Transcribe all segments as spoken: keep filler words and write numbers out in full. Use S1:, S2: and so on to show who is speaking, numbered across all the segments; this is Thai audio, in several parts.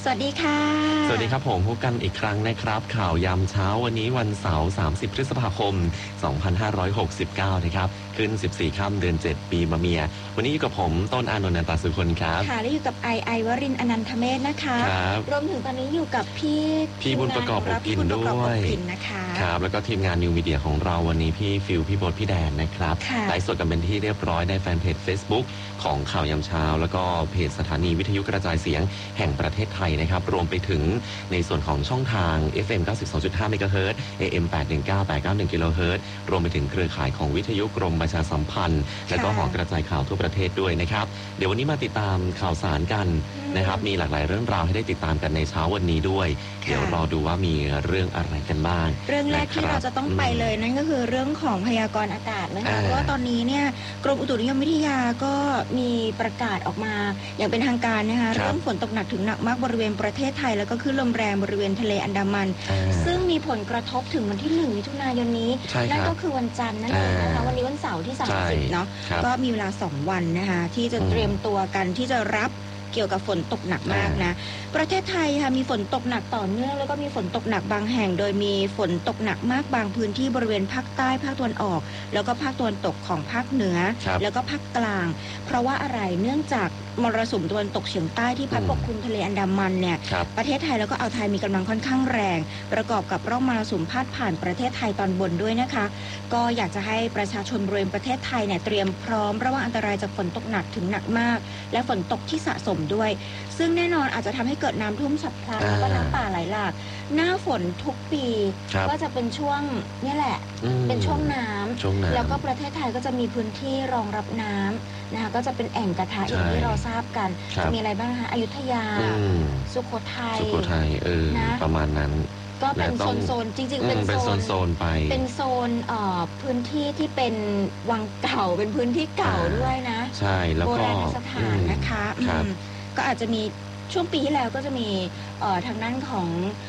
S1: สวัสดีค่ะ
S2: สวัสดีครับผมพบกันอีกครั้งนะครับข่าวยามเช้าวันนี้วันเสาร์สามสิบพฤษภาคมสองพันห้าร้อยหกสิบเก้านะครับขึ้นสิบสี่ค่ำเดือนเจ็ดปีมะเมียวันนี้อยู่กับผมต้นอานนท์ นันตสุคนครับ
S1: ค่ะและอยู่กับไอไอวรินทร์อนันทเมธนะคะ
S2: ครับ
S1: รวมถึงตอนนี้อยู่กับพี่
S2: พี่บุญประกอบอบอินด้วย
S1: นะคะ
S2: ครับแล้วก็ทีมงานนิวมีเดียของเราวันนี้พี่ฟิลพี่บดพี่แดนนะครับไลฟ์สดกันเป็นที่เรียบร้อยในแฟนเพจ Facebook ของข่าวยามเช้าแล้วก็เพจสถานีวิทยุกระจายเสียงแห่งประเทศไทยนะครับรวมไปถึงในส่วนของช่องทาง เอฟ เอ็ม เก้าสิบสองจุดห้า เมกะเฮิรตซ์ เอ เอ็ม แปดหนึ่งเก้า แปดเก้าหนึ่ง กิโลเฮิรตซ์ รวมไปถึงเครือข่ายของวิทยุกรมประชาสัมพันธ์และก็หอกระจายข่าวทั่วประเทศด้วยนะครับเดี๋ยววันนี้มาติดตามข่าวสารกันนะครับมีหลากหลายเรื่องราวให้ได้ติดตามกันในเช้าวันนี้ด้วยเดี๋ยวรอดูว่ามีเรื่องอะไรกันบ้าง
S1: เรื่องแรกที่เราจะต้องไปเลยนั่นก็คือเรื่องของพยากรณ์อากาศนะคะเพราะว่าตอนนี้เนี่ยกรมอุตุนิยมวิทยาก็มีประกาศออกมาอย่างเป็นทางการนะคะเรื่องฝนตกหนักถึงหนักมากบริเวณประเทศไทยแล้วก็คลื่นลมแรงบริเวณทะเลอันดามันซึ่งมีผลกระทบถึงวันที่หนึ่งมิถุนายนนี้นั่นก็คือวันจันทร์นั่นเองนะคะวันนี้วันเสาร์ที่สามสิบเนาะก็มีเวลาสองวันนะคะที่จะเตรียมตัวกันที่จะรับเกี่ยวกับฝนตกหนักมากนะประเทศไทยค่ะมีฝนตกหนักต่อเนื่องแล้วก็มีฝนตกหนักบางแห่งโดยมีฝนตกหนักมากบางพื้นที่บริเวณภาคใต้ภาคตะวันออกแล้วก็ภาคตะวันตกของภาคเหนือแล้วก็ภาคกลางเพราะว่าอะไรเนื่องจากมรสุมตะวันตกเฉียงใต้ที่พัดปกคลุมทะเลอันดามันเนี่ยประเทศไทยแล้วก็อ่าวไทยมีกำลังค่อนข้างแรงประกอบกับร่องมรสุมพาดผ่านประเทศไทยตอนบนด้วยนะคะก็อยากจะให้ประชาชนบริเวณประเทศไทยเนี่ยเตรียมพร้อมระวังอันตรายจากฝนตกหนักถึงหนักมากและฝนตกที่สะสมด้วยซึ่งแน่นอนอาจจะทำให้เกิดน้ำท่วมฉับพลันแล้วก็น้ำป่าไหลหลากหน้าฝนทุกปีก็จะเป็นช่วงนี่แหละเป็นช่วงน้ำแล้วก็ประเทศไทยก็จะมีพื้นที่รองรับน้ำนะคะก็จะเป็นแอ่งกระทะอย่างที่เราทราบกันจะมีอะไรบ้างคะอยุธยาสุโขทัย
S2: สุโขทัยเออประมาณนั้น
S1: ก็เป็นโซนๆจริงๆเป็น
S2: โซนโซนไป
S1: เป็นโซนพื้นที่ที่เป็นวังเก่าเป็นพื้นที่เก่าด้วยนะ
S2: ใช่แล้วก็
S1: โบราณสถานนะคะก็อาจจะมีช่วงปีที่แล้วก็จะมีทางด้านของ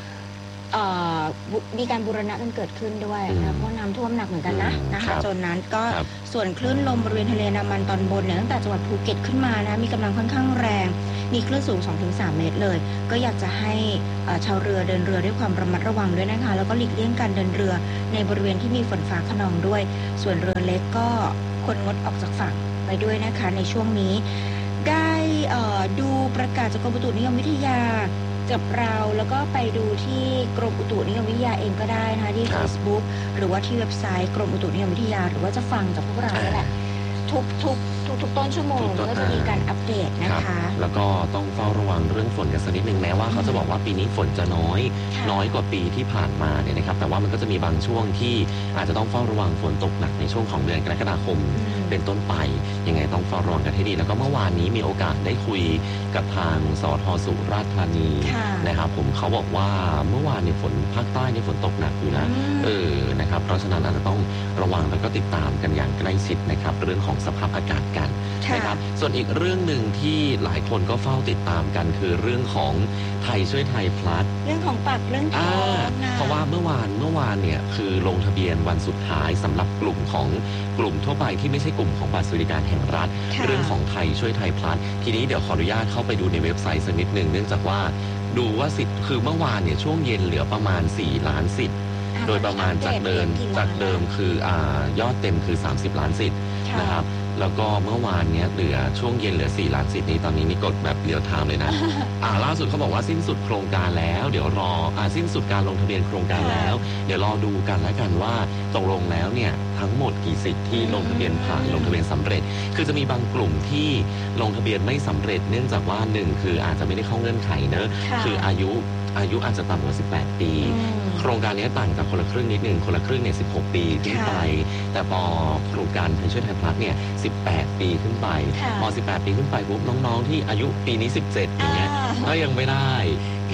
S1: มีการบูรณะกันเกิดขึ้นด้วยนะเพราะน้ำท่วมหนักเหมือนกันนะนะคะจนนั้นก็ส่วนคลื่นลมบริเวณทะเลอันดามันตอนบนเนี่ยตั้งแต่จังหวัดภูเก็ตขึ้นมานะมีกำลังค่อนข้างแรงมีคลื่นสูง สองถึงสาม เมตรเลยก็อยากจะให้ชาวเรือเดินเรือด้วยความระมัดระวังด้วยนะคะแล้วก็หลีกเลี่ยงการเดินเรือในบริเวณที่มีฝนฟ้าคะนองด้วยส่วนเรือเล็กก็ควรงดออกจากฝั่งไปด้วยนะคะในช่วงนี้ได้ดูประกาศจากกรมอุตุนิยมวิทยากับเราแล้วก็ไปดูที่กรมอุตุนิยมวิทยาเองก็ได้นะคะที่ Facebook หรือว่าที่เว็บไซต์กรมอุตุนิยมวิทยาหรือว่าจะฟังจากพวกเราแหละทุกทุกทุกทุกต้นชั่วโมงก็จะมีการอัปเดตนะคะ
S2: แล้วก็ต้องเฝ้าระวังเรื่องฝนกันสักนิดนึงแม้ว่าเขาจะบอกว่าปีนี้ฝนจะน้อยน้อยกว่าปีที่ผ่านมาเนี่ยนะครับแต่ว่ามันก็จะมีบางช่วงที่อาจจะต้องเฝ้าระวังฝนตกหนักในช่วงของเดือนกรกฎาคมเป็นต้นไปยังไงต้องเฝ้าระวังกันให้ดีแล้วก็เมื่อวานนี้มีโอกาสได้คุยกับทางสท.สุราษฎร์ธานีนะครับผมเขาบอกว่าเมื่อวานเนี่ยฝนภาคใต้เนี่ยฝนตกหนักอยู่นะเออนะครับเพราะฉะนั้นอาจจะต้องระวังแล้วก็ติดตามกันอย่างใกล้ชิดนะครับเรื่องของสภาพอากาศกันนะครับส่วนอีกเรื่องหนึ่งที่หลายคนก็เฝ้าติดตามกันคือเรื่องของไทยช่วยไทยพลัส
S1: เรื่องของปากเรื่องท้อง
S2: เพราะว่าเมื่อวานเมื่อวานเนี่ยคือลงทะเบียนวันสุดท้ายสำหรับกลุ่มของกลุ่มทั่วไปที่ไม่ใช่กลุ่มของบัตรสวัสดิการแห่งรัฐเรื่องของไทยช่วยไทยพลัสทีนี้เดี๋ยวขออนุญาตเข้าไปดูในเว็บไซต์สักนิดหนึ่งเนื่องจากว่าดูว่าสิทธิ์คือเมื่อวานเนี่ยช่วงเย็นเหลือประมาณสี่ล้านสิทธิ์โดยประมาณจากเดิมจากเดิมคืออ่ายอดเต็มคือสามสิบล้านสิทธิ์นะครับแล้วก็เมื่อวานเนี้ยเหลือช่วงเย็นเหลือสี่ล้านสิทธิ์นี้ตอนนี้นี่กดแบบเรียลไทม์เลยนะ อ่าล่าสุดเขาบอกว่าสิ้นสุดโครงการแล้วเดี๋ยวรออ่าสิ้นสุดการลงทะเบียนโครงการแล้วเดี๋ยวรอดูกันแล้วกันว่าตกลงแล้วเนี่ยทั้งหมดกี่สิทธิ์ที่ลงทะเบียนผ่านลงทะเบียนสำเร็จคือจะมีบางกลุ่มที่ลงทะเบียนไม่สำเร็จเนื่องจากว่าหนึ่งคืออาจจะไม่ได้เข้าเงื่อนไขเนอะคืออายุอายุอาจจะต่ำกว่าสิบแปดปีโครงการนี้ต่างจากคนละครึ่งนิดนึงคนละครึ่งเนี่ยสิบหกปีขึ้นไปแต่พอโครงการไทยช่วยไทยพลัสเนี่ยสิบแปดปีขึ้นไปพอสิบแปดปีขึ้นไปปุ๊บน้องๆที่อายุปีนี้สิบเจ็ดอย่างเงี้ยก็ยังไม่ได้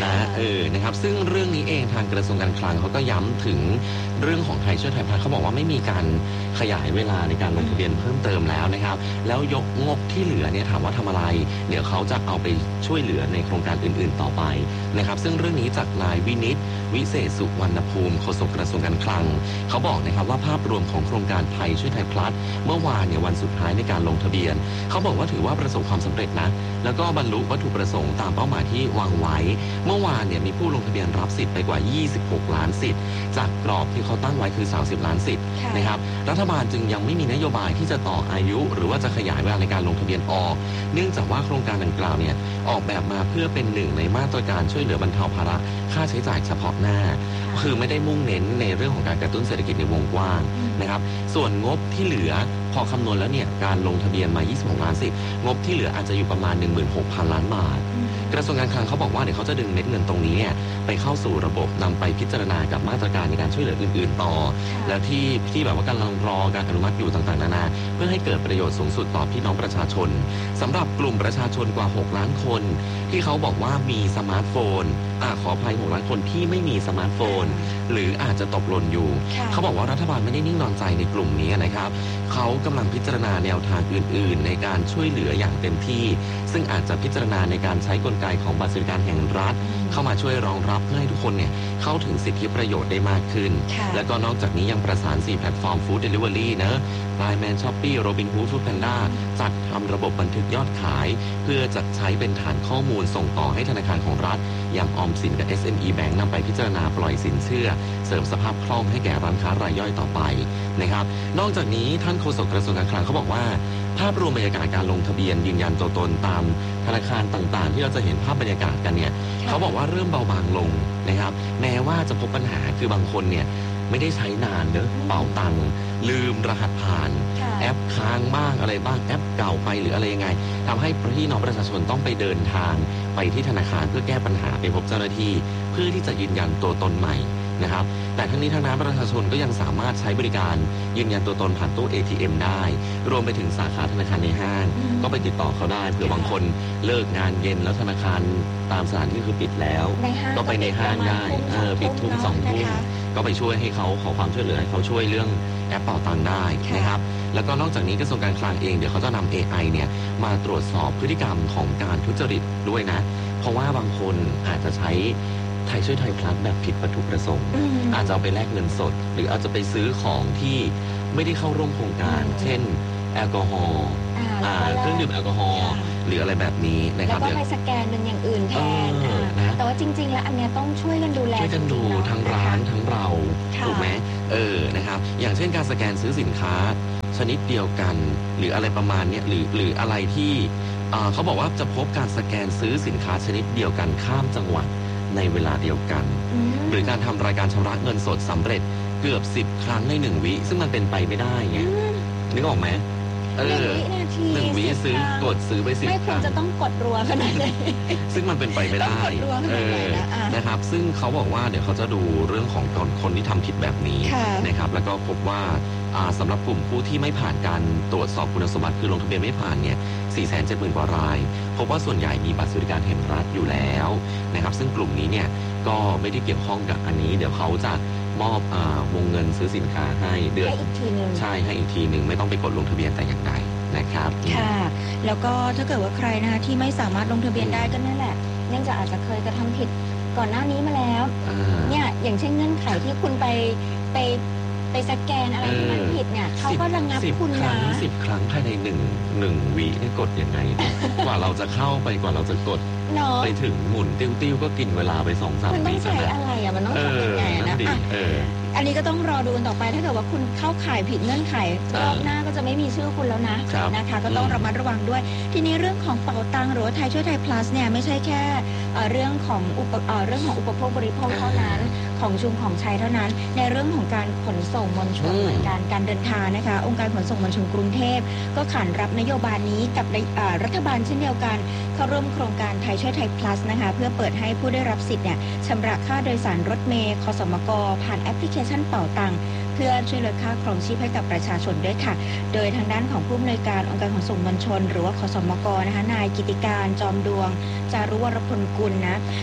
S2: นะเออนะครับซึ่งเรื่องนี้เองทางกระทรวงการคลังเขาก็ย้ำถึงเรื่องของไทยช่วยไทยพลัสเขาบอกว่าไม่มีการขยายเวลาในการลงทะเบียนเพิ่มเติมแล้วนะครับแล้วยกงบที่เหลือเนี่ยถามว่าทำอะไรเดี๋ยวเขาจะเอาไปช่วยเหลือในโครงการอื่นๆต่อไปนะครับซึ่งเรื่องนี้จากนายวินิตวิเศษสุวรรณภูมิโฆษกกระทรวงการคลังเขาบอกนะครับว่าภาพรวมของโครงการไทยช่วยไทยพลัสเมื่อวานเนี่ยวันสุดท้ายในการลงทะเบียนเขาบอกว่าถือว่าประสบความสำเร็จนะแล้วก็บรรลุวัตถุประสงค์ตามเป้าหมายที่วางไว้เมื่อวานเนี่ยมีผู้ลงทะเบียนรับสิทธิ์ไปกว่ายี่สิบหกล้านสิทธิ์จากกรอบที่เขาตั้งไว้คือสามสิบล้านสิทธิ์นะครับรัฐบาลจึงยังไม่มีนโยบายที่จะต่ออายุหรือว่าจะขยายเวลาในการลงทะเบียนออกเนื่องจากว่าโครงการดังกล่าวเนี่ยออกแบบมาเพื่อเป็นหนึ่งในมาตรการช่วยเหลือบรรเทาภาระค่าใช้จ่ายเฉพาะหน้าคือไม่ได้มุ่งเน้นในเรื่องของการกระตุ้นเศรษฐกิจในวงกว้างนะครับส่วนงบที่เหลือพอคำนวณแล้วเนี่ยการลงทะเบียนมายี่สิบหกล้านสิทธิ์งบที่เหลืออาจจะอยู่ประมาณ หนึ่งหมื่นหกพัน ล้านบาทกระทรวงการคลังเขาบอกว่าเดี๋ยวเขาจะดึงเม็ดเงินตรงนี้เนี่ยไปเข้าสู่ระบบนำไปพิจารณากับมาตรการในการช่วยเหลืออื่นๆต่อแล้วที่ที่แบบว่ากำลังรอการอนุมัติอยู่ต่างๆนานาเพื่อให้เกิดประโยชน์สูงสุดต่อพี่น้องประชาชนสำหรับกลุ่มประชาชนกว่าหกล้านคนที่เขาบอกว่ามีสมาร์ทโฟนอ่าขออภัยหกล้านคนที่ไม่มีสมาร์ทโฟนหรืออาจจะตกหล่นอยู่เขาบอกว่ารัฐบาลไม่ได้นิ่งนอนใจในกลุ่มนี้นะครับเขากำลังพิจารณาแนวทางอื่นๆในการช่วยเหลืออย่างเต็มที่ซึ่งอาจจะพิจารณาในการใช้กลไกของบัตรสวัสดิการแห่งรัฐเข้ามาช่วยรองรับเพื่อให้ทุกคนเนี่ยเข้าถึงสิทธิประโยชน์ได้มากขึ้นและก็นอกจากนี้ยังประสานสี่แพลตฟอร์มฟู้ดเดลิเวอรี่นะไลน์แมนช้อปปี้โรบินฮูดฟู้ดแพนด้าจัดทำระบบบันทึกยอดขายเพื่อจัดใช้เป็นฐานข้อมูลส่งต่อให้ธนาคารของรัฐอย่างออมสินกับ เอส เอ็ม อี Bank นำไปพิจารณาปล่อยสินเชื่อเสริมสภาพคล่องให้แก่ร้านค้ารายย่อยต่อไปนะครับนอกจากนี้ท่านโฆษกกระทรวงการคลังเขาบอกว่าภาพรวมบรรยากาศการลงทะเบียนยืนยันตัวตนตามธนาคารต่างๆที่เราจะเห็นภาพบรรยากาศกันเนี่ยเขาบอกว่าเริ่มเบาบางลงนะครับแม้ว่าจะพบปัญหาคือบางคนเนี่ยไม่ได้ใช้นานเนอะเป๋าตังค์ลืมรหัสผ่านแอปค้างบ้างอะไรบ้างแอปเก่าไปหรืออะไรยังไงทำให้พี่น้องประชาชนต้องไปเดินทางไปที่ธนาคารเพื่อแก้ปัญหาไปพบเจ้าหน้าที่เพื่อที่จะยืนยันตัวตนใหม่นะครับแต่ทั้งนี้ทั้งนั้นประชาชนก็ยังสามารถใช้บริการยืนยันตัวตนผ่านตู้ เอ ที เอ็ม ได้รวมไปถึงสาขาธนาคารในห้างก็ไปติดต่อเขาได้เผื่อบางคนเลิกงานเย็นแล้วธนาคารตามสถานที่คือปิดแล้วก็ไปในห้างได้เออปิดทุ่มสองทุ่มก็ไปช่วยให้เขาขอความช่วยเหลือให้เขาช่วยเรื่องแอปเป่าตังค์ได้นะครับแล้วก็นอกจากนี้กระทรวงการคลังเองเดี๋ยวเขาจะนำ เอ ไอ เนี่ยมาตรวจสอบพฤติกรรมของการทุจริตด้วยนะเพราะว่าบางคนอาจจะใช้ไทยช่วยไทยพลัสแบบผิดวัตถุประสงค์อาจจะเอาไปแลกเงินสดหรืออาจจะไปซื้อของที่ไม่ได้เข้าร่วมโครงการเช่นแอลกอฮอล์เครื่องดื่มแอลกอฮอล์หรืออะไรแบบนี้นะครับ
S1: แล้วก็ไปสแกนเป็นอย่างอื่นแทนแต่ว่าจริงๆแล้วอันเนี้ยต้องช่วยกันดูแล
S2: ช่วยกันดูทั้งร้านทั้งเราถูกไหมเออนะครับอย่างเช่นการสแกนซื้อสินค้าชนิดเดียวกันหรืออะไรประมาณนี้หรือหรืออะไรที่เขาบอกว่าจะพบการสแกนซื้อสินค้าชนิดเดียวกันข้ามจังหวัดในเวลาเดียวกันหรือการทำรายการชำระเงินสดสำเร็จเกือบสิบครั้งในหนึ่งวิซึ่งมันเป็นไปไม่ได้ไงนึกออกไหมเออหนึ่งวิซื้อกดซื้อไปสิบครั้ง
S1: ไม่ควรจะต้องกดรัวขนาดนี้
S2: ซึ่งมันเป็นไปไม่ได้เออนะครับซึ่งเขาบอกว่าเดี๋ยวเขาจะดูเรื่องของคนที่ทำผิดแบบนี้นะครับแล้วก็พบว่าสำหรับกลุ่มผู้ที่ไม่ผ่านการตรวจสอบคุณสมบัติคือลงทะเบียนไม่ผ่านเนี่ย สี่แสนเจ็ดหมื่น กว่ารายพบว่าส่วนใหญ่มีบัตรสวัสดิการแห่งรัฐอยู่แล้วนะครับซึ่งกลุ่มนี้เนี่ยก็ไม่ได้เกี่ยวข้องกับอันนี้เดี๋ยวเขาจะมอบอวงเงินซื้อสินค้าให้เดือนใช่ให้อีกทีหนึ่งไม่ต้องไปกดลงทะเบียนแต่อย่างใดนะครับ
S1: ค่ะแล้วก็ถ้าเกิดว่าใครนะคะที่ไม่สามารถลงทะเบียนได้ก็นั่นแหละเนื่องจากอาจจะเคยกระทำผิดก่อนหน้านี้มาแล้วเนี่ยอย่างเช่นเงื่อนไขที่คุณไปไปไปสแกนอะไรที่มันผิดเนี่ยเขาก็ระงับคุณนะ
S2: สิบครั้งภายในหนึ่งหนึ่งวิให้กดยังไงกว่าเราจะเข้าไปกว่าเราจะกดไปถึงหมุนติ้วๆก็กินเวลาไปสองสามปี
S1: มันต้องใช้อะไรอ่ะมันต้องทำยังไงนะอันนี้ก็ต้องรอดูกันต่อไปถ้าเกิดว่าคุณเข้าข่ายผิดเงื่อนไขรอบหน้าก็จะไม่มีชื่อคุณแล้วนะนะคะก็ต้องระมัดระวังด้วยทีนี้เรื่องของเป๋าตังหรือว่าไทยช่วยไทย plus เนี่ยไม่ใช่แค่เรื่องของอุปเรื่องของอุปโภคบริโภคเท่านั้นของชุมของใช้เท่านั้นในเรื่องของการขนส่งมวลชนเหมือนกันการเดินทางนะคะองค์การขนส่งมวลชนกรุงเทพก็ขานรับนโยบายนี้กับรัฐบาลเช่นเดียวกันเข้าร่วมโครงการไทยช่วยไทย plus นะคะเพื่อเปิดให้ผู้ได้รับสิทธิ์เนี่ยชำระค่าโดยสารรถเมล์คสมกผ่านแอปพลิเคชันเป๋าตังเพื่อช่วยลดค่าครองชีพให้กับประชาชนด้วยค่ะโดยทางด้านของผู้อำนวยการองค์การขนส่งมวลชนหรือว่าคสมกนะคะนายกิติการจอมดวงจารุวรพลกุลนะ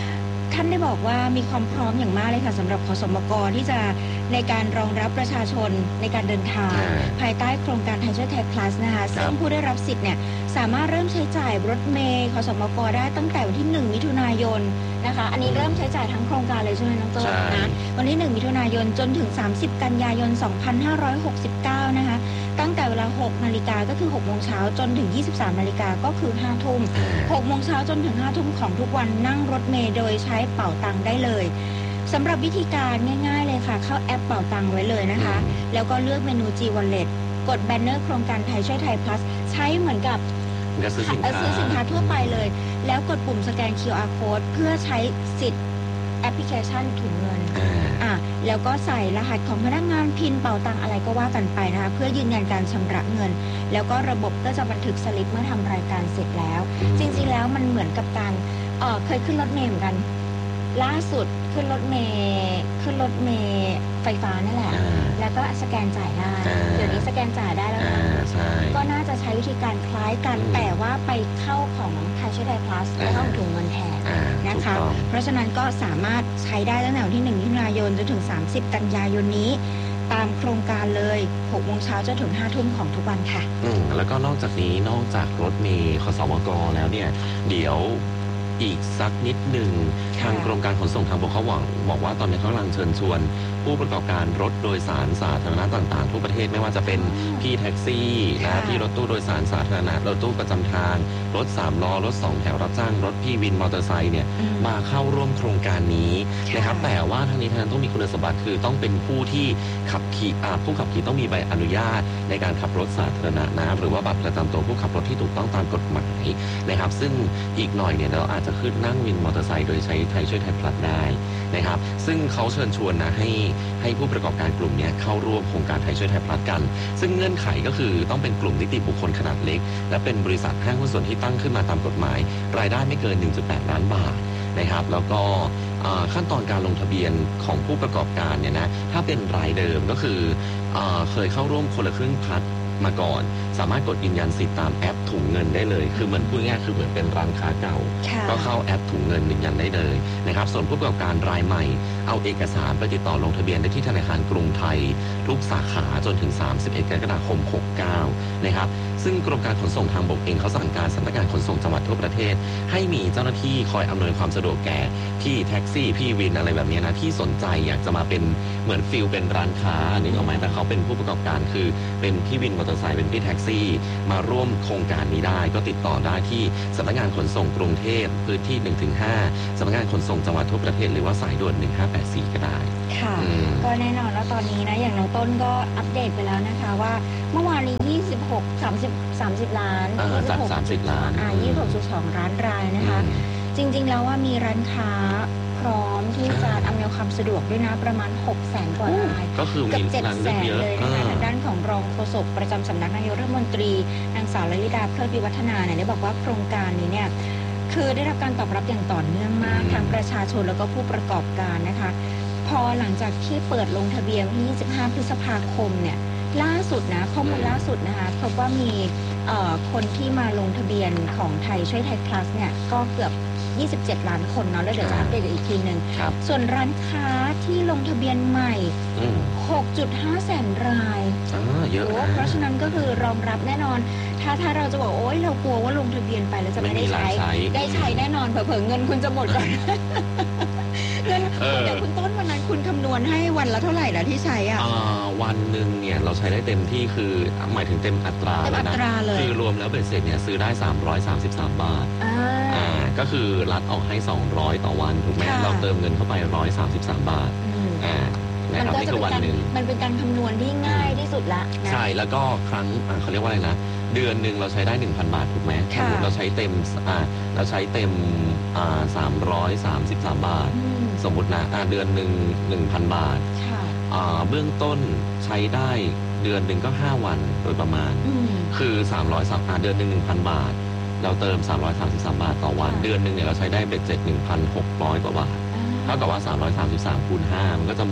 S1: ท่านได้บอกว่ามีความพร้อมอย่างมากเลยค่ะสำหรับขสมกที่จะในการรองรับประชาชนในการเดินทางภายใต้โครงการไทยช่วยไทย plus นะคะซึ่งผู้ได้รับสิทธิ์เนี่ยสามารถเริ่มใช้จ่ายรถเมล์ขสมกได้ตั้งแต่วันที่หนึ่งมิถุนายนนะคะอันนี้เริ่มใช้จ่ายทั้งโครงการเลยใช่ไหมน้องต้นนะวันที่หนึ่งมิถุนายนจนถึงสามสิบกันยายนสองพันห้าร้อยหกสิบเก้านะคะตั้งแต่เวลาหกนาฬิกาก็คือหกโมงเช้าจนถึงยี่สิบสามนาฬิกาก็คือห้าทุ่มหกโมงเช้าจนถึงห้าทุ่มของทุกวันนั่งรถเมล์โดยใช้เป๋าตังค์ได้เลยสำหรับวิธีการง่ายๆเลยค่ะเข้าแอปเป๋าตังค์ไว้เลยนะคะแล้วก็เลือกเมนู G Wallet กดแบนเนอร์โครงการไทยช่วยไทย plus ใช้เหมือนกับ
S2: ซื้อสินค้า
S1: ซื้อสินค้าทั่วไปเลยแล้วกดปุ่มสแกน คิว อาร์ code เพื่อใช้สิทธิ์แอปพลิเคชันถุงเงินอ่าแล้วก็ใส่รหัสของพนักงานพินเป๋าตังค์อะไรก็ว่ากันไปนะคะเพื่อยืนยันการชำระเงินแล้วก็ระบบก็จะบันทึกสลิปเมื่อทำรายการเสร็จแล้วจริงๆแล้วมันเหมือนกับการเอ่อเคยขึ้นรถเมล์เหมือนกันล่าสุดขึ้นรถเมล์ขึ้นรถเมล์ไฟฟ้านี่แหละแล้วก็สแกนจ่ายได้เดี๋ยวนี้สแกนจ่ายได้แล้วนะก็น่าจะใช้วิธีการคล้ายกันแต่ว่าไปเข้าของไทยช่วยไทย plus แล้วก็ถุงเงินแทนนะคะเพราะฉะนั้นก็สามารถใช้ได้ตั้งแต่วันที่หนึ่งมิถุนายนจนถึงสามสิบกันยายนนี้ตามโครงการเลยหกโมงเช้าจนถึงห้าทุ่มของทุกวันค่ะ
S2: อืมแล้วก็นอกจากนี้นอกจากรถเมล์ขสมกแล้วเนี่ยเดี๋ยวอีกสักนิดหนึ่งทางกรมการขนส่งทางบกเขาหวังบอกว่าตอนนี้เขากำลังเชิญชวนผู้ประกอบการรถโดยสารสาธารณะต่างๆทั่วประเทศไม่ว่าจะเป็นพี่แท็กซี่นะพี่รถตู้โดยสารสาธารณะรถตู้ประจำทางรถสามล้อรถสองแถวรับจ้างรถพี่วินมอเตอร์ไซค์เนี่ยมาเข้าร่วมโครงการนี้นะครับแต่ว่าทางนี้ทางนั้นต้องมีคุณสมบัติคือต้องเป็นผู้ที่ขับขี่ผู้ขับขี่ต้องมีใบอนุญาตในการขับรถสาธารณะนะหรือว่าบัตรประจำตัวผู้ขับรถที่ถูกต้องตามกฎหมายนะครับซึ่งอีกหน่อยเนี่ยเราอาจจะขึ้นนั่งวินมอเตอร์ไซค์โดยใช้ไทยช่วยไทยพลัสได้นะครับซึ่งเขาเชิญชวนนะให้ให้ผู้ประกอบการกลุ่มนี้เข้าร่วมโครงการไทยช่วยไทยพลัสกันซึ่งเงื่อนไขก็คือต้องเป็นกลุ่มนิติบุคคลขนาดเล็กและเป็นบริษัทห้างหุ้นส่วนที่ตั้งขึ้นมาตามกฎหมายรายได้ไม่เกิน หนึ่งจุดแปด ล้านบาทนะครับแล้วก็ขั้นตอนการลงทะเบียนของผู้ประกอบการเนี่ยนะถ้าเป็นรายเดิมก็คือเคยเข้าร่วมคนละครึ่งพลัสมาก่อนสามารถกดยืนยันสิทธิ์ตามแอปถุงเงินได้เลยคือเหมือนพูดง่ายคือเหมือนเป็นร้านค้าเก่าก็เข้าแอปถุงเงินยืนยันได้เลยนะครับส่วนผู้ประกอบการรายใหม่เอาเอกสารไปติดต่อลงทะเบียนได้ที่ธนาคารกรุงไทยทุกสาขาจนถึงสามสิบเอ็ดกรกฎาคมหกสิบเก้านะครับซึ่งกรมการขนส่งทางบกเองเขาสั่งการสำนักงานขนส่งจังหวัดทั่วประเทศให้มีเจ้าหน้าที่คอยอำนวยความสะดวกแก่พี่แท็กซี่พี่วินอะไรแบบนี้นะที่สนใจอยากจะมาเป็นเหมือนฟิลเป็นร้านค้านี่เอาไหมแต่เขาเป็นผู้ประกอบการคือเป็นพี่วินมอเตอร์ไซค์เป็นพี่แท็กซี่มาร่วมโครงการนี้ได้ก็ติดต่อได้ที่สำนักงานขนส่งกรุงเทพพื้นที่ หนึ่งถึงห้า สำนักงานขนส่งจังหวัดทั่วประเทศหรือว่าสายด่วนหนึ่งห้าแปดสี่ก็ได้
S1: ค่ะก็แน่นอนแล้วตอนนี้นะอย่างน้องต้นก็อัปเดตไปแล้วนะคะว่าเมื่อวานนี้ยี่สิบหก สามสิบ สามสิบล้าน
S2: จัดสามสิบล้าน
S1: อ่า ยี่สิบหกจุดสอง ล้านรายนะคะจริงๆแล้วว่ามีร้านค้าพร้อมที่จะอำนวยความสะดวกด้วยนะประมาณ หกแสน กว่าราย
S2: ก็คือมี
S1: เจ็ดแสนเลยนะคะทางด้านของรองโฆษกประจำสำนักนายกรัฐมนตรีนางสาวลลิดาเพลิดวิวัฒนาเนี่ยได้บอกว่าโครงการนี้เนี่ยคือได้รับการตอบรับอย่างต่อเนื่องมากทั้งประชาชนแล้วก็ผู้ประกอบการนะคะพอหลังจากที่เปิดลงทะเบียนที่ยี่สิบห้าพฤษภาคมเนี่ยล่าสุดนะข้อมูลล่าสุดนะคะพบว่ามีคนที่มาลงทะเบียนของไทยช่วยไทย plus เนี่ยก็เกือบยี่สิบเจ็ดล้านคนเนาะแล้วเดี๋ยวจะอัปเดตอีกทีนึงส่วนร้านค้าที่ลงทะเบียนใหม่ หกจุดห้า แสนราย
S2: เยอะนะ
S1: เพราะฉะนั้นก็คือรองรับแน่นอนถ้าถ้าเราจะบอกโอ๊ยเรากลัวว่าลงทะเบียนไปแล้วจะไม่ได้ใช้ได้ใช้แน่นอนเผลอๆเงินคุณจะหมดก่อนเงินเดี๋ยวคุณต้นวันนั้นคุณคำนวณให้วันละเท่าไหร่ละที่ใช้อ่ะ
S2: วันหนึ่งเนี่ยเราใช้ได้เต็มที่คือหมายถึงเต็มอัตรา
S1: แล้วนะ
S2: คือรวมแล้วเบ็ดเสร็จเนี่ยซื้อได้สามร้อยสามสิบสามบาทอ่าก็คือรัฐออกให้สองร้อยต่อวันถูกไหมเราเติมเงินเข้าไปหนึ่งร้อยสามสิบสามบาทอ่านะครับนี่คือวันหนึ่ง
S1: มันเป็นการคำนวณที่ง่ายที่สุดละ
S2: ใช่แล้วก็ครั้งเขาเรียกว่าอะไรนะเดือนหนึ่งเราใช้ได้ หนึ่งพัน บาทถูกไหมสมมติเราใช้เต็มอ่าเราใช้เต็มอ่าสามร้อยสามสิบสามบาทสมมตินะอ่าเดือนหนึ่ง หนึ่งพัน บาทอ่าเบื้องต้นใช้ได้เดือนหนึ่งก็ห้าวันโดยประมาณคือสามร้อยสามอ่าเดือนหนึ่ง หนึ่งพัน บาทเราเติมสามร้อยสามสิบสามบาทต่อวันเดือนหนึ่งเนี่ยเราใช้ได้เบ็ดเสร็จ หนึ่งพันหกร้อย กว่าบาทเท่ากับว่าสามร้อยสามสิบสามคูณห้ามันก็จะหมด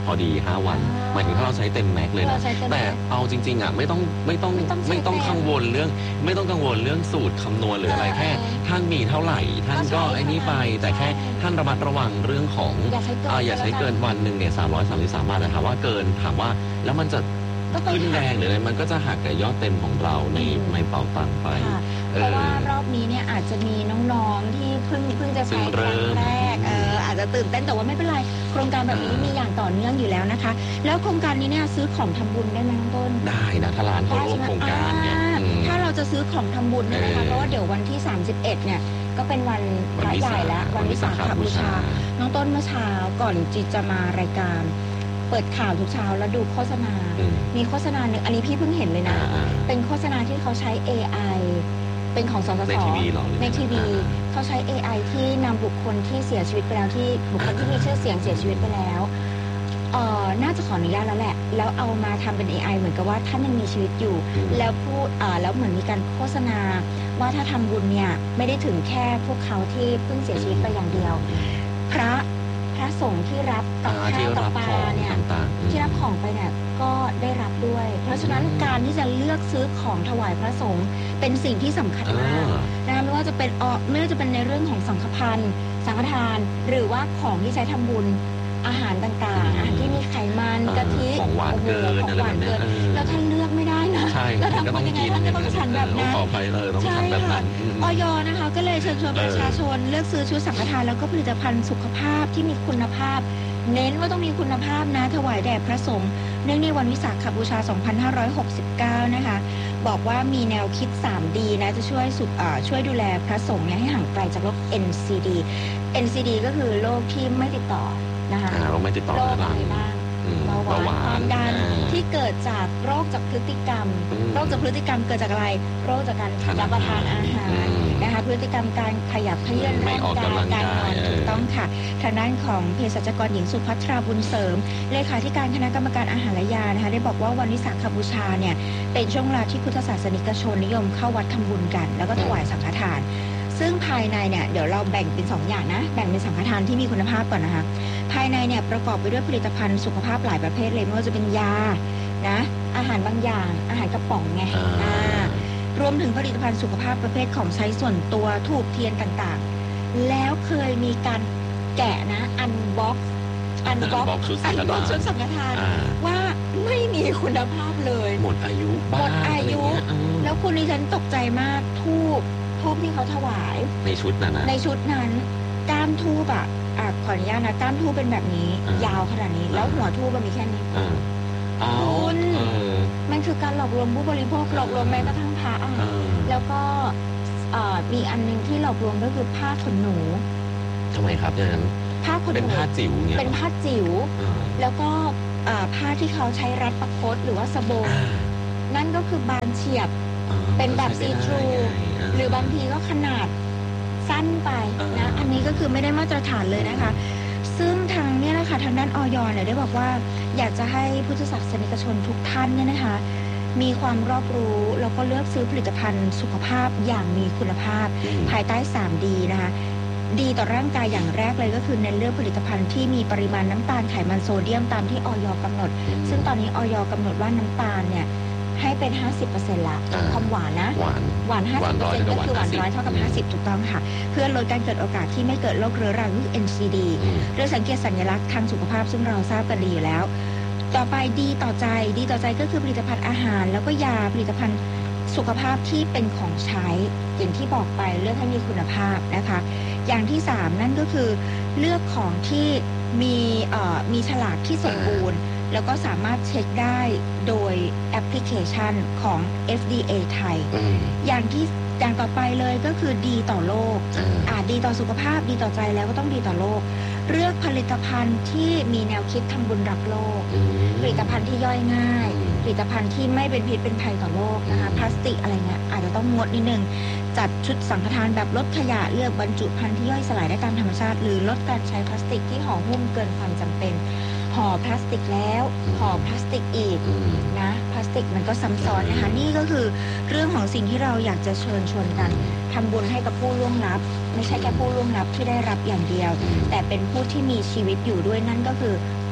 S2: พอดีห้าวันหมายถึงถ้าเราใช้เต็มแม็กเลยนะแต่เอาจริงๆอ่ะไม่ต้องไม่ต้องไม่ต้องกังวลเรื่องไม่ต้องกังวลเรื่องสูตรคำนวณหรืออะไรแค่ท่านมีเท่าไหร่ท่านก็ไอ้นี้ไปแต่แค่ท่านระมัดระวังเรื่องของอย่าใช้เกินวันหนึ่งเนี่ยสามร้อยสามสิบสามบาทแต่ถามว่าเกินถามว่าแล้วมันจะขึ้นแรงหรืออะไรมันก็จะหักกับยอดเต็มของเราในในเป๋าตังค์ไป
S1: เพราะว่ารอบนี้เนี่ยอาจจะมีน้องๆที่เพิ่งเพิ่งจะใช้ครั้งแรกเอออาจจะตื่นเต้นแต่ว่าไม่เป็นไรโครงการแบบนี้มีอย่างต่อเนื่องอยู่แล้วนะคะแล้วโครงการนี้เนี่ยซื้อของทำบุญได้ไหมน้องต้น
S2: ได้นะถ้าร้านเขาร่วมโครงการเนี่ย
S1: ถ้าเราจะซื้อของทำบุญเนี่ยนะคะเพราะว่าเดี๋ยววันที่สามสิบเอ็ดเนี่ยก็เป็นวันพระใหญ่แล้ววันวิสาขบูชาน้องต้นเมื่อเช้าก่อนจีจะมารายการเปิดข่าวทุกเช้าแล้วดูโฆษณามีโฆษณาหนึ่งอันนี้พี่เพิ่งเห็นเลยนะเป็นโฆษณาที่เขาใช้ เอ ไอ เป็นของสสสในทีวีเขาใช้ เอ ไอ ที่นำบุคคลที่เสียชีวิตไปแล้วที่บุคคลที่มีชื่อเสียงเสียชีวิตไปแล้วเอ่อน่าจะขออนุญาตแล้วแหละแล้วเอามาทำเป็น เอ ไอ เหมือนกับว่าท่านยังมีชีวิตอยู่แล้วพูดอ่าแล้วเหมือนมีการโฆษณาว่าถ้าทำบุญเนี่ยไม่ได้ถึงแค่พวกเขาที่เพิ่งเสียชีวิตไปอย่างเดียวพระพระสงฆ์ที่รับกับข้าวกับปลาเนี่ยที่รับของไปเนี่ยก็ได้รับด้วยเพราะฉะนั้นการที่จะเลือกซื้อของถวายพระสงฆ์เป็นสิ่งที่สำคัญมากนะไม่ว่าจะเป็นออไม่ว่าจะเป็นในเรื่องของสังฆพันธ์สังฆทานหรือว่าของที่ใช้ทำบุญอาหารต่างๆอาหารที่มีไขมันกะทิ
S2: ของหวานเกินอะไรแบบนี้
S1: แล้วท่านเลือกไม่ได้นะแล้วทำบุญยังไงท่านก็ต้องฉันแบบนั้น
S2: ขอไปเลยต้องฉันแบบนั้น
S1: อย.นะคะก็เลยเชิญชวนประชาชนเลือกซื้อชุดสังฆทานแล้วก็ผลิตภัณฑ์สุขภาพที่มีคุณภาพเน้นว่าต้องมีคุณภาพนะถวายแด่พระสงฆ์เนื่องในวันวิสาขบูชา สองพันห้าร้อยหกสิบเก้า นะคะบอกว่ามีแนวคิด สาม ดี นะจะช่วยสุขช่วยดูแลพระสงฆ์ให้ห่างไกลจากโรค เอ็น ซี ดี เอ็น ซี ดี ก็คือโรคที่ไม่ติดต่อนะคะ
S2: โรคไม่ติดต่อ
S1: โรคอะไรบ้างเบาหวานความดันที่เกิดจากโรคจากพฤติกรรมโรคจากพฤติกรรมเกิดจากอะไรโรคจากการรับประทานอาหารนะคะพฤติกรรมการขยับเขยื้อนร่างกายการนอนถูกต้องค่ะทางด้านของเภสัชกรหญิงสุภัทราบุญเสริมเลขาธิการคณะกรรมการอาหารและยานะคะได้บอกว่าวันวิสาขบูชาเนี่ยเป็นช่วงเวลาที่พุทธศาสนิกชนนิยมเข้าวัดทำบุญกันแล้วก็ถวายสังฆทานซึ่งภายในเนี่ยเดี๋ยวเราแบ่งเป็นสองอย่างนะแบ่งเป็นสังฆทานที่มีคุณภาพก่อนนะคะภายในเนี่ยประกอบไปด้วยผลิตภัณฑ์สุขภาพหลายประเภทเลยไม่ว่าจะเป็นยานะอาหารบางอย่างอาหารกระป๋องไงอ่ารวมถึงผลิตภัณฑ์สุขภาพประเภทของใช้ส่วนตัวธูปเทียนต่างๆแล้วเคยมีการแกะนะอันบ็อกอันบ็อกอันบ็อกชุดสังฆทานว่าไม่มีคุณภาพเลย
S2: หมดอายุ
S1: หมดอายุแล้วคุณดิฉันตกใจมากทูบทูบที่เขาถวาย
S2: ในชุดนั้น
S1: ในชุดนั้นก้านทูบอ่ะอ่ะขออนุญาตนะก้านทูบเป็นแบบนี้ยาวขนาดนี้แล้วหัวทูบมันมีแค่นี้คุณมันคือการหลอกลวงผู้บริโภคหลอกลวงแม้กระทั่งพระอ่ะแล้วก็มีอันนึงที่หลอกลวงก็คือผ้าขนหนู
S2: ทำไมครับอย่างนั้น
S1: ผ้าขนหนู
S2: เป็นผ้าจิ๋วเนี่ย
S1: เป็นผ้าจิ๋วแล้วก็ผ้าที่เขาใช้รัดประคตหรือว่าสบงนั่นก็คือบานเฉียบเป็นแบบซีทรูหรือบางทีก็ขนาดสั้นไปนะอันนี้ก็คือไม่ได้มาตรฐานเลยนะคะซึ่งทางเนี่ยนะคะทางด้านอย.เนี่ยได้บอกว่าอยากจะให้พุทธศาสนิกชนทุกท่านเนี่ยนะคะมีความรอบรู้แล้วก็เลือกซื้อผลิตภัณฑ์สุขภาพอย่างมีคุณภาพภายใต้ สาม ดี นะคะดีต่อร่างกายอย่างแรกเลยก็คือเน้นเลือกผลิตภัณฑ์ที่มีปริมาณน้ำตาลไขมันโซเดียมตามที่อย.กำหนดซึ่งตอนนี้อย.กำหนดว่าน้ำตาลเนี่ยให้เป็น ห้าสิบเปอร์เซ็นต์ ละความหวานนะ
S2: หวาน
S1: หวาน ห้าสิบเปอร์เซ็นต์ ก็คือหวานร้อยเท่ากับห้าสิบถูกต้องค่ะเพื่อลดการเกิดโอกาสที่ไม่เกิดโรคเรื้อรัง เอ็น ซี ดี โดยสังเกตสัญลักษณ์ทางสุขภาพซึ่งเราทราบกันดีอยู่แล้วต่อไปดีต่อใจดีต่อใจก็คือผลิตภัณฑ์อาหารแล้วก็ยาผลิตภัณฑ์สุขภาพที่เป็นของใช้อย่างที่บอกไปเลือกให้มีคุณภาพนะคะอย่างที่สามนั่นก็คือเลือกของที่มีเอ่อมีฉลากที่สมบูรณ์แล้วก็สามารถเช็คได้โดยแอปพลิเคชันของ เอฟ ดี เอ ไทยอย่างที่อย่างต่อไปเลยก็คือดีต่อโลกอ่าดีต่อสุขภาพดีต่อใจแล้วก็ต้องดีต่อโลกเลือกผลิตภัณฑ์ที่มีแนวคิดทำบุญรักโลกผลิตภัณฑ์ที่ย่อยง่ายผลิตภัณฑ์ที่ไม่เป็นพิษเป็นภัยต่อโลกนะคะพลาสติกอะไรเงี้ยอาจจะต้องงดนิดนึงจัดชุดสังฆทานแบบลดขยะเลือกบรรจุภัณฑ์ที่ย่อยสลายได้ตามธรรมชาติหรือลดการใช้พลาสติกที่ห่อหุ้มเกินความจำเป็นห่อพลาสติกแล้วห่อพลาสติกอีกนะพลาสติกมันก็ซ้ำซ้อนนะคะนี่ก็คือเรื่องของสิ่งที่เราอยากจะเชิญชวนกันทำบุญให้กับผู้ล่วงลับไม่ใช่แค่ผู้ล่วงลับที่ได้รับอย่างเดียวแต่เป็นผู้ที่มีชีวิตอยู่ด้วยนั่นก็คือพ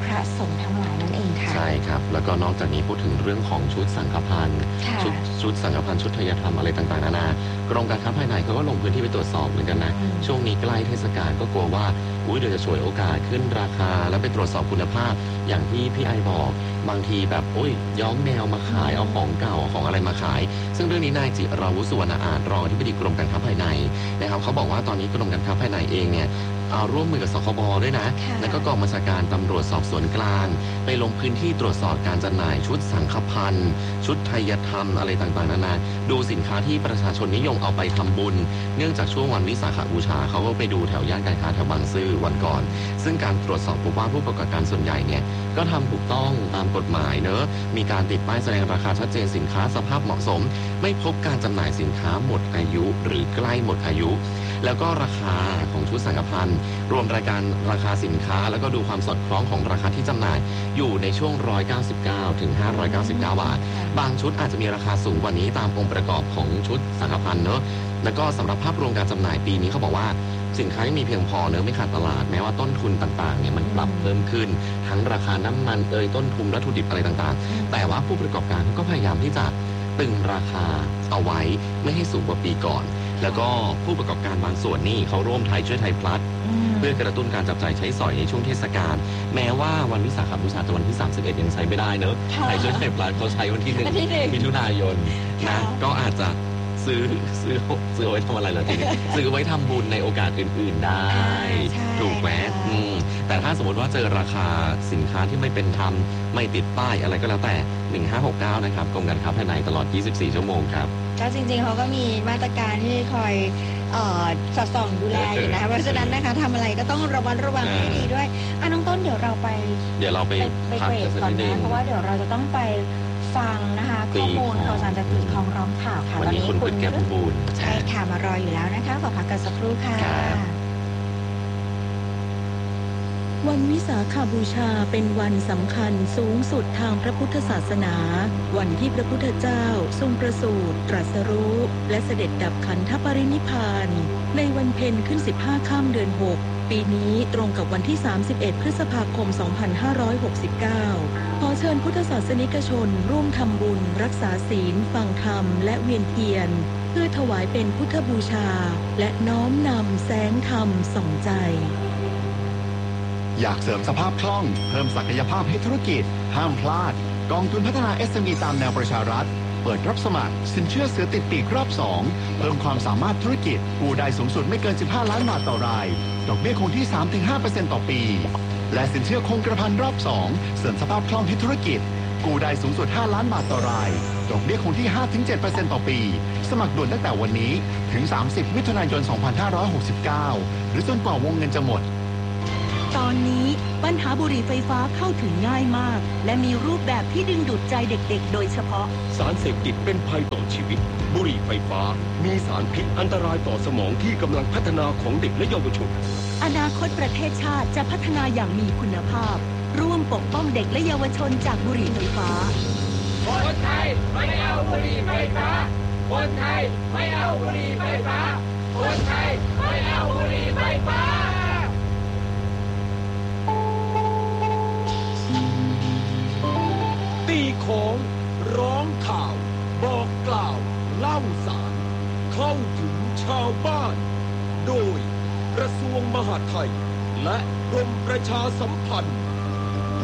S1: ระสงฆ์ทั้งหลายนั่นเองค่ะ
S2: ใช่ครับแล้วก็นอกจากนี้พูดถึงเรื่องของชุดสังฆพันธ์ชุดชุดสังฆพันธ์ชุดไทยธรรมอะไรต่างๆนานากรมการค้าภายในเขาก็ลงพื้นที่ไปตรวจสอบเหมือนกันนะช่วงนี้ใกล้เทศกาลก็กลัวว่าอุ้ยเดี๋ยวจะฉวยโอกาสขึ้นราคาแล้วไปตรวจสอบคุณภาพอย่างที่พี่ไอบอกบางทีแบบโอ้ยย้อมแนวมาขายเอาของเก่าของอะไรมาขายซึ่งเรื่องนี้นายจิราวุฒิสุวรรณอาจรองอธิบดีกรมการค้าภายในนะครับเขาบอกว่าตอนนี้กรมการค้าภายในเองเนี่ยเอาร่วมมือกับสคบด้วยนะแล้วก็กองบัญชาการตำรวจสอบสวนกลางไปลงพื้นที่ตรวจสอบการจำหน่ายชุดสังฆพันธ์ชุดไทยธรรมอะไรต่างๆนานาดูสินค้าที่ประชาชนนิยมเอาไปทำบุญเนื่องจากช่วงวันวิสาขบูชาเขาก็ไปดูแถวย่านการค้าแถวบางซื่อวันก่อนซึ่งการตรวจสอบพบว่าผู้ประกอบการส่วนใหญ่เนี่ยก็ทำถูกต้องตามกฎหมายเนอะมีการติดป้ายแสดงราคาชัดเจนสินค้าสภาพเหมาะสมไม่พบการจำหน่ายสินค้าหมดอายุหรือใกล้หมดอายุแล้วก็ราคาของชุดสังฆพันธ์รวมรายการราคาสินค้าแล้วก็ดูความสอดคล้องของราคาที่จำหน่ายอยู่ในช่วงหนึ่งร้อยเก้าสิบเก้าถึงห้าร้อยเก้าสิบเก้าบาทบางชุดอาจจะมีราคาสูงกว่านี้ตามองค์ประกอบของชุดสังฆพันธ์เนอะแล้วก็สำหรับภาพรวมการจำหน่ายปีนี้เขาบอกว่าสินค้ายังมีเพียงพอเนอะไม่ขาดตลาดแม้ว่าต้นทุนต่างๆเนี่ยมันปรับเพิ่มขึ้นทั้งราคาน้ำมันเอ่ยต้นทุนวัตถุดิบอะไรต่างๆแต่ว่าผู้ประกอบการก็พยายามที่จะตึงราคาเอาไว้ไม่ให้สูงกว่าปีก่อนแล้วก็ผู้ประกอบการบางส่วนนี่เขาร่วมไทยช่วยไทยพลัสเพื่อกระตุ้นการจับจ่ายใช้สอยในช่วงเทศกาลแม้ว่าวันวิสาขบูชาจะวันที่สามสิบเอ็ดยังใช้ไม่ได้เนอะไทยช่วยไทยพลัสเขาใช้วันที่หนึ่งมิถุนายนนะก็อาจจะซื้อซื้อซื้อไว้ทำอะไรล่ะทีนี้ซื้อไว้ทำบุญในโอกาสอื่นๆได้ถูกไหมแต่ถ้าสมมติว่าเจอราคาสินค้าที่ไม่เป็นธรรมไม่ติดป้ายอะไรก็แล้วแต่หนึ่งห้าหกเก้านะครับกรมการค้าภายในตลอดยี่สิบสี่ชั่วโมงครับ
S1: ก็จริงๆเขาก็มีมาตรการที่คอยเอ่อสอดส่องดูแลอยู่นะเพราะฉะนั้นนะคะทำอะไรก็ต้องระวัดระวังให้ดีด้วยอ่ะน้องต้นเดี๋ยวเราไป
S2: เดี๋ยวเราไป
S1: ไปเบรกก่อนนะเพราะว่าเดี๋ยวเราจะต้องไปฟังนะคะข้อมูลข่าวสารจากตีคลองร้องข่าวค่ะ
S2: ตอนนี้คุณแก้มบุญ
S1: ใช่ค่ะมารออยู่แล้วนะคะขอพักกันสักครู่ค่ะ
S3: วันวิสาขบูชาเป็นวันสำคัญสูงสุดทางพระพุทธศาสนาวันที่พระพุทธเจ้าทรงประสูติตรัสรู้และเสด็จดับขันธปรินิพพานในวันเพ็ญขึ้นสิบห้าค่ำเดือนหกปีนี้ตรงกับวันที่สามสิบเอ็ดพฤษภาคมสองพันห้าร้อยหกสิบเก้าขอเชิญพุทธศาสนิกชนร่วมทำบุญรักษาศีลฟังธรรมและเวียนเทียนเพื่อถวายเป็นพุทธบูชาและน้อมนำแสงธรรมส่องใจ
S4: อยากเสริมสภาพคล่องเพิ่มศักยภาพให้ธุรกิจห้ามพลาดกองทุนพัฒนา เอส เอ็ม อี ตามแนวประชารัฐเปิดรับสมัครสินเชื่อเสือติดปีกรอบสองเพิ่มความสามารถธุรกิจกู้ได้สูงสุดไม่เกินสิบห้าล้านบาทต่อรายดอกเบี้ยคงที่ สามถึงห้าเปอร์เซ็นต์ ต่อปีและสินเชื่อคงกระพันรอบสองเสริมสภาพคล่องให้ธุรกิจกู้ได้สูงสุดห้าล้านบาทต่อรายดอกเบี้ยคงที่ ห้าถึงเจ็ดเปอร์เซ็นต์ ต่อปีสมัครด่วนตั้งแต่วันนี้ถึงสามสิบมิถุนายนสองพันห้าร้อยหกสิบเก้าหรือจนกว่าวงเงินจะหมด
S3: ตอนนี้ปัญหาบุหรี่ไฟฟ้าเข้าถึงง่ายมากและมีรูปแบบที่ดึงดูดใจเด็กๆโดยเฉพาะ
S5: สารเสพติดเป็นภัยต่อชีวิตบุหรี่ไฟฟ้ามีสารพิษอันตรายต่อสมองที่กำลังพัฒนาของเด็กและเยาวชน
S3: อนาคตประเทศชาติจะพัฒนาอย่างมีคุณภาพร่วมปกป้องเด็กและเยาวชนจากบุหรี่ไฟฟ้า
S6: คนไทยไม่เอาบุหรี่ไฟฟ้าคนไทยไม่เอาบุหรี่ไฟฟ้าคนไทยไม่เอาบุหรี่ไฟฟ้า
S5: ตีของร้องข่าวบอกกล่าวเล่าสารเข้าถึงชาวบ้านโดยกระทรวงมหาดไทยและกรมประชาสัมพันธ์